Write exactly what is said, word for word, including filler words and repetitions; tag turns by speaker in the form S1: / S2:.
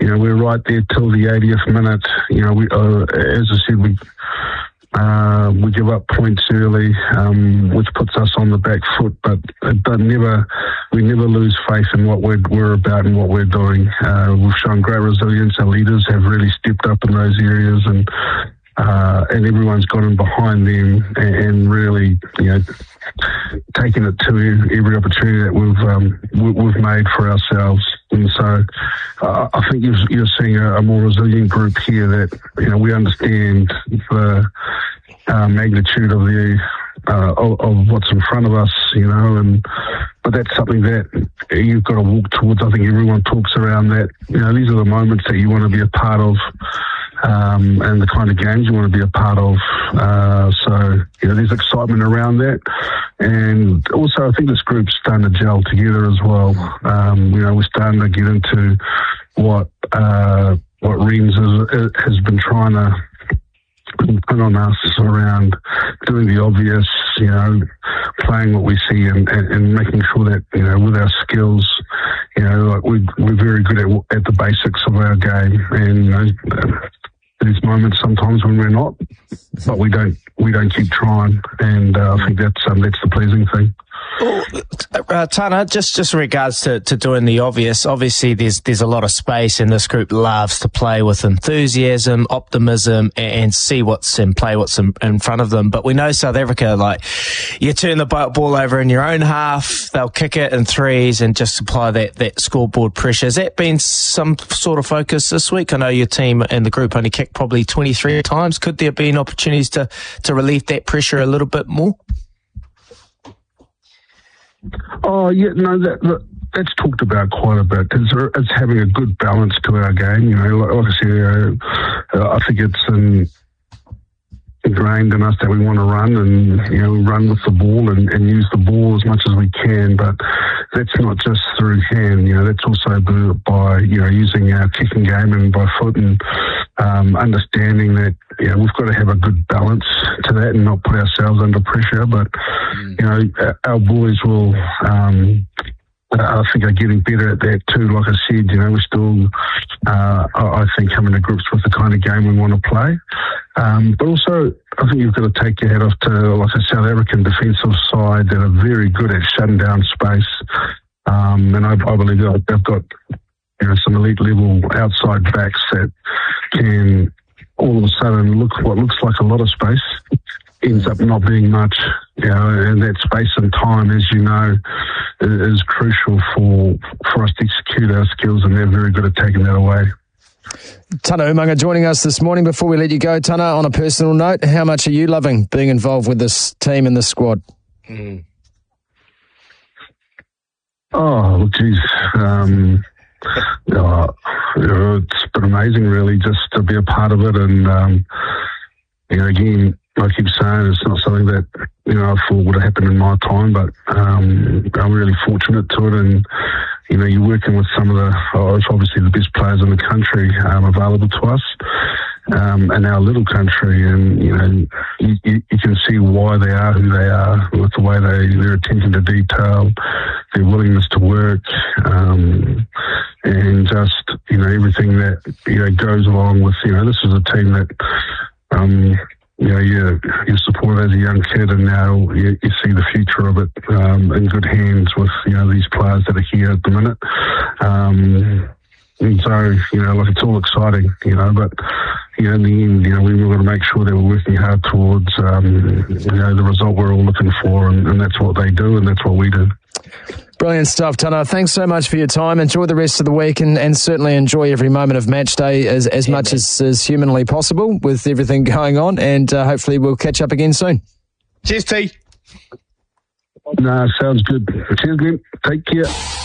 S1: you know, we're right there till the eightieth minute. You know, we, uh, as I said, we uh, we give up points early, um, which puts us on the back foot. But but never we never lose faith in what we're, we're about and what we're doing. Uh, we've shown great resilience. Our leaders have really stepped up in those areas, and uh, and everyone's gotten behind them and, and really, you know, taking it to every opportunity that we've um, we, we've made for ourselves. And so uh, I think you're, you're seeing a, a more resilient group here that, you know, we understand the uh, magnitude of the uh, of, of what's in front of us, you know, and but that's something that you've got to walk towards. I think everyone talks around that. You know, these are the moments that you want to be a part of. Um, and the kind of games you want to be a part of. Uh, so, you know, there's excitement around that. And also, I think this group's starting to gel together as well. Um, you know, we're starting to get into what uh, what Reams has, has been trying to put on us around doing the obvious, you know, playing what we see and, and, and making sure that, you know, with our skills, you know, like we, we're very good at, at the basics of our game. And, you know, there's moments sometimes when we're not, but we don't we don't keep trying, and uh, I think that's um, that's the pleasing thing.
S2: Well, uh, Tana, just just in regards to, to doing the obvious, obviously there's there's a lot of space, and this group loves to play with enthusiasm, optimism, and, and see what's in play, what's in, in front of them. But we know South Africa, like, you turn the ball over in your own half, they'll kick it in threes and just apply that, that scoreboard pressure. Has that been some sort of focus this week? I know your team and the group only kicked probably twenty-three times. Could there have been opportunities to, to relieve that pressure a little bit more?
S1: Oh, yeah, no, that, that that's talked about quite a bit. It's, it's having a good balance to our game. You know, like, like I said, uh, I think it's um, ingrained in us that we want to run and, you know, run with the ball and, and use the ball as much as we can. But that's not just through hand. You know, that's also by, you know, using our kicking game and by foot, and um, understanding that, you know, we've got to have a good balance to that and not put ourselves under pressure. But, you know, our boys will, um, I think, are getting better at that too. Like I said, you know, we're still, uh, I think, coming to grips with the kind of game we want to play. Um, but also, I think you've got to take your hat off to, like, a South African defensive side that are very good at shutting down space. Um, and I, I believe that they've got, you know, some elite level outside backs that can all of a sudden look what looks like a lot of space ends up not being much, you know, and that space and time, as you know, is crucial for for us to execute our skills, and they're very good at taking that away.
S3: Tana Umaga joining us this morning. Before we let you go, Tana, on a personal note, how much are you loving being involved with this team and this squad?
S1: Mm. Oh, geez. Um, uh, you know, it's been amazing, really, just to be a part of it. And, um, you know, again, I keep saying it's not something that, you know, I thought would have happened in my time, but um, I'm really fortunate to it. And, you know, you're working with some of the, oh, it's obviously the best players in the country um, available to us um, in our little country. And, you know, you, you, you can see why they are who they are with the way they, their attention to detail, their willingness to work, um, and just, you know, everything that, you know, goes along with, you know, this is a team that, um, you know, you, you support as a young kid, and now you, you see the future of it um, in good hands with, you know, these players that are here at the minute. Um, and so, you know, like, it's all exciting, you know, but, you know, in the end, you know, we've got to make sure that we're working hard towards, um, you know, the result we're all looking for, and, and that's what they do, and that's what we do.
S3: Brilliant stuff, Tana. Thanks so much for your time. Enjoy the rest of the week, and, and certainly enjoy every moment of match day as, as yeah, much as is humanly possible with everything going on, and uh, hopefully we'll catch up again soon.
S2: Cheers, T.
S1: No, sounds good. Cheers, Glenn. Take care.